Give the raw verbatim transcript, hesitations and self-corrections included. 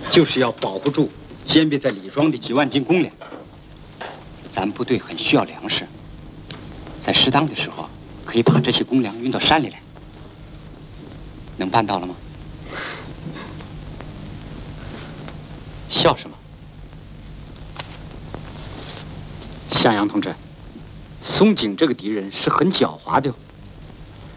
就是要保护住坚壁在李庄的几万斤公粮。咱部队很需要粮食，在适当的时候可以把这些公粮运到山里来。能办到了吗？笑什么？向阳同志，松井这个敌人是很狡猾的。